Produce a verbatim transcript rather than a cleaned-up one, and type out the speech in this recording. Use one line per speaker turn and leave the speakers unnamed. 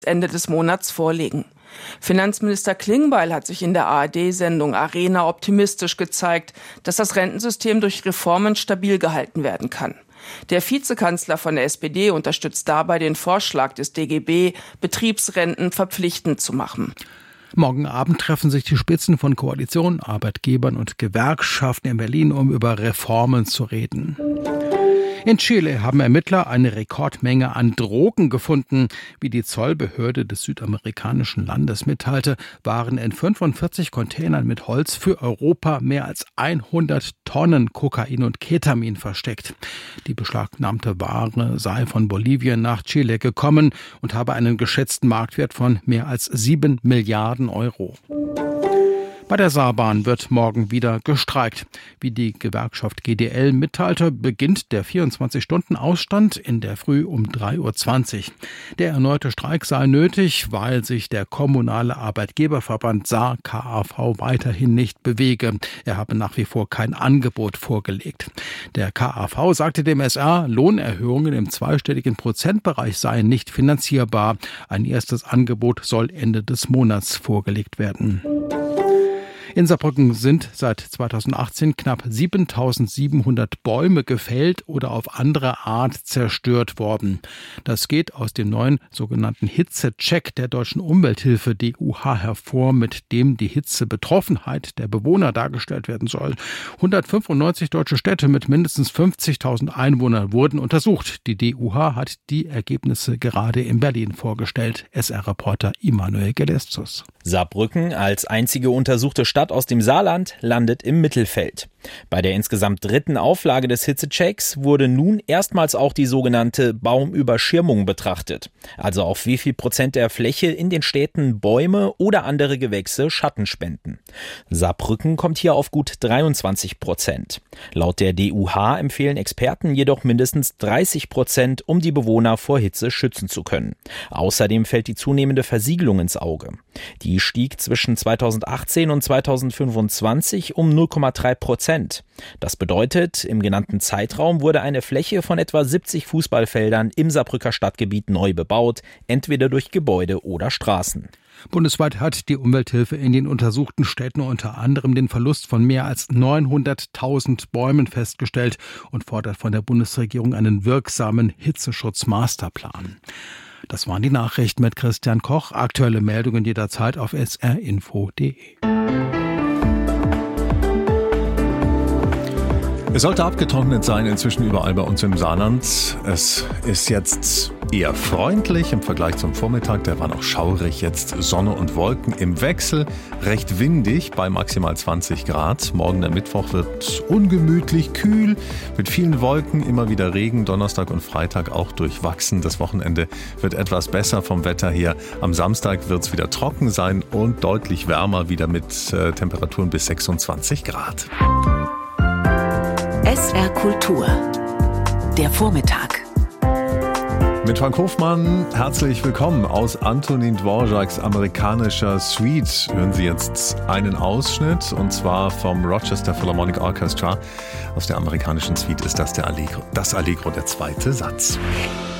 Ende des Monats vorlegen. Finanzminister Klingbeil hat sich in der A R D-Sendung Arena optimistisch gezeigt, dass das Rentensystem durch Reformen stabil gehalten werden kann. Der Vizekanzler von der S P D unterstützt dabei den Vorschlag des D G B, Betriebsrenten verpflichtend zu machen.
Morgen Abend treffen sich die Spitzen von Koalition, Arbeitgebern und Gewerkschaften in Berlin, um über Reformen zu reden. In Chile haben Ermittler eine Rekordmenge an Drogen gefunden. Wie die Zollbehörde des südamerikanischen Landes mitteilte, waren in fünfundvierzig Containern mit Holz für Europa mehr als hundert Tonnen Kokain und Ketamin versteckt. Die beschlagnahmte Ware sei von Bolivien nach Chile gekommen und habe einen geschätzten Marktwert von mehr als sieben Milliarden Euro. Bei der Saarbahn wird morgen wieder gestreikt. Wie die Gewerkschaft G D L mitteilte, beginnt der vierundzwanzig-Stunden-Ausstand in der Früh um drei Uhr zwanzig. Der erneute Streik sei nötig, weil sich der kommunale Arbeitgeberverband Saar K A V weiterhin nicht bewege. Er habe nach wie vor kein Angebot vorgelegt. Der K A V sagte dem S R, Lohnerhöhungen im zweistelligen Prozentbereich seien nicht finanzierbar. Ein erstes Angebot soll Ende des Monats vorgelegt werden. In Saarbrücken sind seit zweitausendachtzehn knapp siebentausendsiebenhundert Bäume gefällt oder auf andere Art zerstört worden. Das geht aus dem neuen sogenannten Hitzecheck der Deutschen Umwelthilfe D U H hervor, mit dem die Hitzebetroffenheit der Bewohner dargestellt werden soll. hundertfünfundneunzig deutsche Städte mit mindestens fünfzigtausend Einwohnern wurden untersucht. Die D U H hat die Ergebnisse gerade in Berlin vorgestellt. S R-Reporter Immanuel Gelestus.
Saarbrücken als einzige untersuchte Stadt aus dem Saarland landet im Mittelfeld. Bei der insgesamt dritten Auflage des Hitzechecks wurde nun erstmals auch die sogenannte Baumüberschirmung betrachtet. Also auf wie viel Prozent der Fläche in den Städten Bäume oder andere Gewächse Schatten spenden. Saarbrücken kommt hier auf gut dreiundzwanzig Prozent. Laut der D U H empfehlen Experten jedoch mindestens dreißig Prozent, um die Bewohner vor Hitze schützen zu können. Außerdem fällt die zunehmende Versiegelung ins Auge. Die stieg zwischen zweitausendachtzehn und zweitausendfünfundzwanzig um null Komma drei Prozent. Das bedeutet, im genannten Zeitraum wurde eine Fläche von etwa siebzig Fußballfeldern im Saarbrücker Stadtgebiet neu bebaut, entweder durch Gebäude oder Straßen.
Bundesweit hat die Umwelthilfe in den untersuchten Städten unter anderem den Verlust von mehr als neunhunderttausend Bäumen festgestellt und fordert von der Bundesregierung einen wirksamen Hitzeschutzmasterplan. Das waren die Nachrichten mit Christian Koch. Aktuelle Meldungen jederzeit auf s r info punkt d e.
Es sollte abgetrocknet sein, inzwischen überall bei uns im Saarland. Es ist jetzt eher freundlich im Vergleich zum Vormittag. Der war noch schaurig. Jetzt Sonne und Wolken im Wechsel. Recht windig bei maximal zwanzig Grad. Morgen der Mittwoch wird ungemütlich, kühl, mit vielen Wolken, immer wieder Regen. Donnerstag und Freitag auch durchwachsen. Das Wochenende wird etwas besser vom Wetter her. Am Samstag wird es wieder trocken sein und deutlich wärmer, wieder mit äh, Temperaturen bis sechsundzwanzig Grad.
S R Kultur, der Vormittag.
Mit Frank Hofmann, herzlich willkommen. Aus Antonin Dvořáks amerikanischer Suite hören Sie jetzt einen Ausschnitt, und zwar vom Rochester Philharmonic Orchestra. Aus der amerikanischen Suite ist das der Allegro, das Allegro, der zweite Satz.